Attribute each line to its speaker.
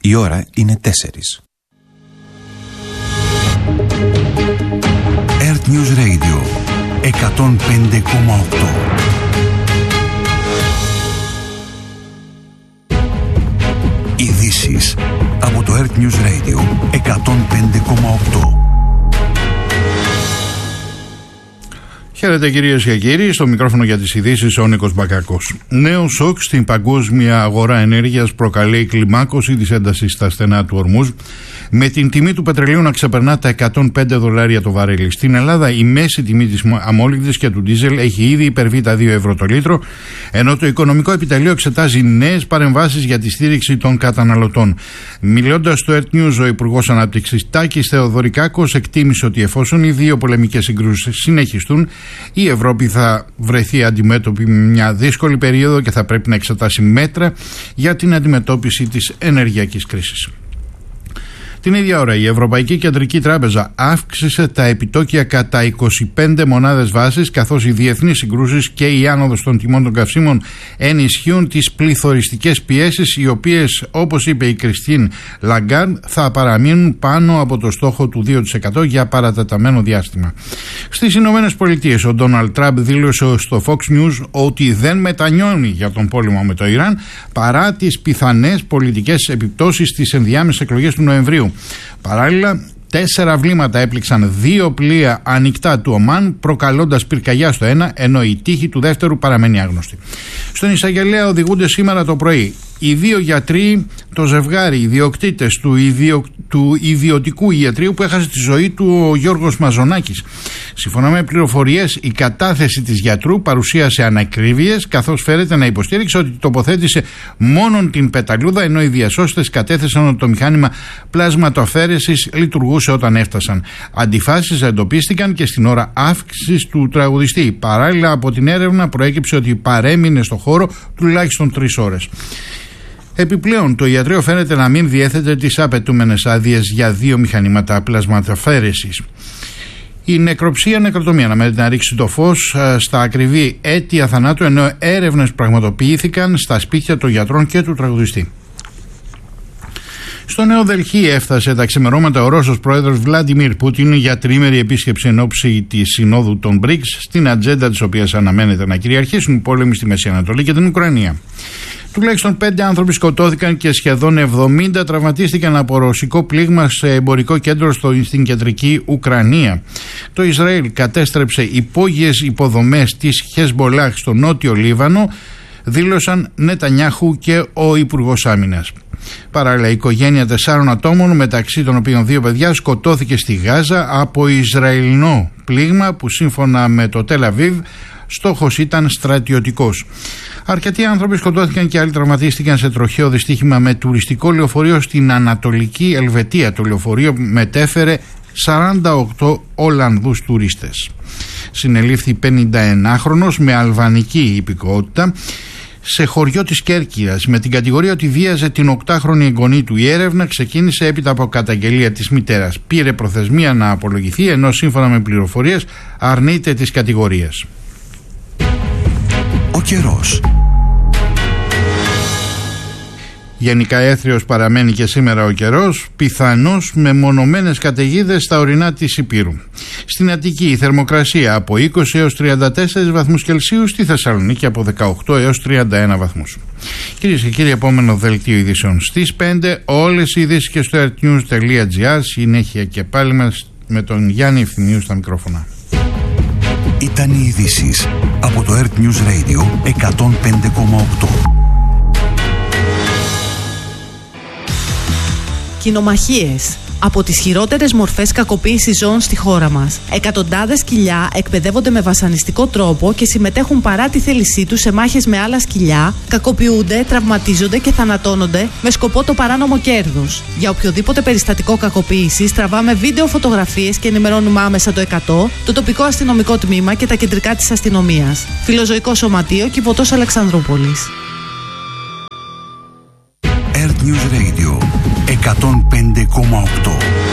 Speaker 1: Η ώρα είναι 4. Earth News Radio 105,8. Ειδήσεις από το Earth News Radio 105,8.
Speaker 2: Χαίρετε κυρίες και κύριοι, στο μικρόφωνο για τις ειδήσεις ο Νίκος Μπακακός. Νέο σοκ στην παγκόσμια αγορά ενέργειας προκαλεί η κλιμάκωση της έντασης στα στενά του Ορμούζ, με την τιμή του πετρελαίου να ξεπερνά τα $105 το βαρέλι. Στην Ελλάδα η μέση τιμή της αμόλυντης και του ντίζελ έχει ήδη υπερβεί τα 2 ευρώ το λίτρο, ενώ το Οικονομικό Επιτελείο εξετάζει νέες παρεμβάσεις για τη στήριξη των καταναλωτών. Μιλώντας στο Earth News, ο Υπουργός Ανάπτυξης Τάκης Θεοδωρικάκος εκτίμησε ότι εφόσον οι δύο πολεμικές συγκρούσεις συνεχιστούν, η Ευρώπη θα βρεθεί αντιμέτωπη με μια δύσκολη περίοδο και θα πρέπει να εξετάσει μέτρα για την αντιμετώπιση της ενεργειακής κρίσης. Την ίδια ώρα η Ευρωπαϊκή Κεντρική Τράπεζα αύξησε τα επιτόκια κατά 25 μονάδες βάσης, καθώς οι διεθνείς συγκρούσεις και η άνοδος των τιμών των καυσίμων ενισχύουν τις πληθωριστικές πιέσεις, οι οποίες, όπως είπε η Κριστίν Λαγκάρντ, θα παραμείνουν πάνω από το στόχο του 2% για παρατεταμένο διάστημα. Στις Ηνωμένες Πολιτείες, ο Ντόναλντ Τραμπ δήλωσε στο Fox News ότι δεν μετανιώνει για τον πόλεμο με το Ιράν, παρά τις πιθανές πολιτικές επιπτώσεις στις ενδιάμεσες εκλογές του Νοεμβρίου. Παράλληλα, 4 βλήματα έπληξαν 2 πλοία ανοιχτά του Ομάν, προκαλώντας πυρκαγιά στο ένα, ενώ η τύχη του δεύτερου παραμένει άγνωστη. Στον εισαγγελέα οδηγούνται σήμερα το πρωί οι 2 γιατροί, το ζευγάρι, οι ιδιοκτήτες του ιδιωτικού ιατρείου που έχασε τη ζωή του ο Γιώργος Μαζονάκης. Σύμφωνα με πληροφορίες, η κατάθεση της γιατρού παρουσίασε ανακρίβειες, καθώς φέρεται να υποστήριξε ότι τοποθέτησε μόνον την πεταλούδα, ενώ οι διασώστες κατέθεσαν ότι το μηχάνημα πλάσματοαφαίρεσης λειτουργούσε όταν έφτασαν. Αντιφάσεις εντοπίστηκαν και στην ώρα αύξησης του τραγουδιστή. Παράλληλα, από την έρευνα προέκυψε ότι παρέμεινε στο χώρο τουλάχιστον 3 ώρες. Επιπλέον, το ιατρείο φαίνεται να μην διέθετε τις απαιτούμενες άδειες για 2 μηχανήματα πλασματοαφαίρεσης. Η νεκροτομία αναμένεται να ρίξει το φως στα ακριβή αίτια θανάτου, ενώ έρευνες πραγματοποιήθηκαν στα σπίτια των γιατρών και του τραγουδιστή. Στο Νέο Δελχή έφτασε τα ξημερώματα ο Ρώσος πρόεδρος Βλάντιμιρ Πούτιν για τριήμερη επίσκεψη εν ώψη της συνόδου των BRICS, στην ατζέντα της οποίας αναμένεται να κυριαρχήσουν οι πόλεμοι στη Μέση Ανατολή και την Ουκρανία. Τουλάχιστον 5 άνθρωποι σκοτώθηκαν και σχεδόν 70 τραυματίστηκαν από ρωσικό πλήγμα σε εμπορικό κέντρο στην κεντρική Ουκρανία. Το Ισραήλ κατέστρεψε υπόγειες υποδομές της Χεσμπολάχ στο νότιο Λίβανο, δήλωσαν Νετανιάχου και ο Υπουργός Άμυνας. Παράλληλα, η οικογένεια 4 ατόμων, μεταξύ των οποίων 2 παιδιά, σκοτώθηκε στη Γάζα από Ισραηλινό πλήγμα που σύμφωνα με το Τελ Αβίβ στόχος ήταν στρατιωτικός. Αρκετοί άνθρωποι σκοτώθηκαν και άλλοι τραυματίστηκαν σε τροχαίο δυστύχημα με τουριστικό λεωφορείο στην Ανατολική Ελβετία. Το λεωφορείο μετέφερε 48 Ολλανδούς τουρίστες. Συνελήφθη 51χρονος με αλβανική υπηκότητα σε χωριό της Κέρκυρας με την κατηγορία ότι βίαζε την 8χρονη εγγονή του. Η έρευνα ξεκίνησε έπειτα από καταγγελία της μητέρας. Πήρε προθεσμία να απολογηθεί, ενώ σύμφωνα με πληροφορίες αρνείται τις κατηγορίες.
Speaker 1: Ο καιρός.
Speaker 2: Γενικά έθριος παραμένει και σήμερα ο καιρός, πιθανώς με μονομένες καταιγίδες στα ορεινά της Ηπείρου. Στην Αττική η θερμοκρασία από 20 έως 34 βαθμούς Κελσίου, στη Θεσσαλονίκη από 18 έως 31 βαθμούς. Κυρίες και κύριοι, επόμενο δελτίο ειδήσεων στις 5, όλες οι ειδήσεις και στο earthnews.gr. Συνέχεια και πάλι μας με τον Γιάννη Ευθυμίου στα μικρόφωνα.
Speaker 1: Ήταν οι ειδήσεις από το Earth News Radio 105,8.
Speaker 3: Κοινομαχίες. Από τις χειρότερες μορφές κακοποίησης ζώων στη χώρα μας. Εκατοντάδες σκυλιά εκπαιδεύονται με βασανιστικό τρόπο και συμμετέχουν παρά τη θέλησή τους σε μάχες με άλλα σκυλιά, κακοποιούνται, τραυματίζονται και θανατώνονται με σκοπό το παράνομο κέρδος. Για οποιοδήποτε περιστατικό κακοποίησης τραβάμε βίντεο, φωτογραφίες και ενημερώνουμε άμεσα το 100, το τοπικό αστυνομικό τμήμα και τα κεντρικά της αστυνομίας. Φιλοζωικό Σωματείο, Κιβωτός Αλεξανδρούπολης.
Speaker 1: Earth News Radio 105,8.